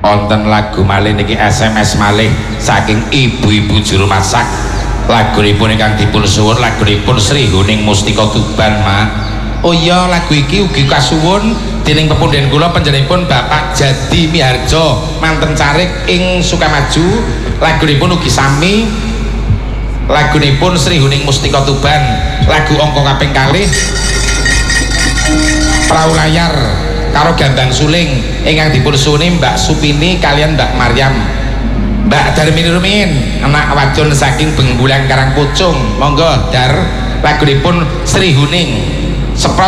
wonten lagu malih niki SMS malih saking ibu-ibu juru masak. Lagunipun ingkang dipun suwun lagunipun Sri Huning Mustika Tuban, Mak. Oh iya, lagu iki ugi kasuwun dening pepundhen kula panjenenganipun Bapak Jadi Miharjo manten carik ing Sukamaju. Lagunipun ugi sami lagunipun Sri Huning Mustika Tuban, lagu angka kaping kalih Perahu Layar karo Gambang Suling ingkang dipun suwuni Mbak Supini kalian Mbak Maryam. Mbak Darmini Rumin anak wadon saking Bengbulan Karangpucung, monggo Dar lagunipun Sri Huning.